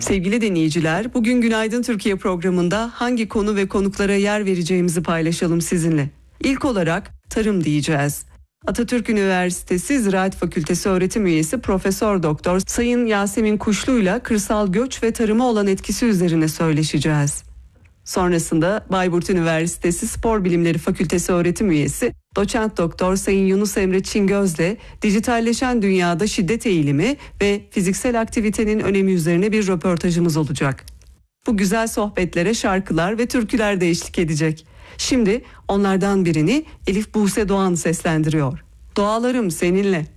Sevgili dinleyiciler, bugün Günaydın Türkiye programında hangi konu ve konuklara yer vereceğimizi paylaşalım sizinle. İlk olarak tarım diyeceğiz. Atatürk Üniversitesi Ziraat Fakültesi öğretim üyesi Profesör Doktor Sayın Yasemin Kuşlu'yla kırsal göç ve tarıma olan etkisi üzerine söyleşeceğiz. Sonrasında Bayburt Üniversitesi Spor Bilimleri Fakültesi öğretim üyesi Doçent Doktor Sayın Yunus Emre Çingöz'le dijitalleşen dünyada şiddet eğilimi ve fiziksel aktivitenin önemi üzerine bir röportajımız olacak. Bu güzel sohbetlere şarkılar ve türküler de eşlik edecek. Şimdi onlardan birini Elif Buse Doğan seslendiriyor. Dualarım seninle.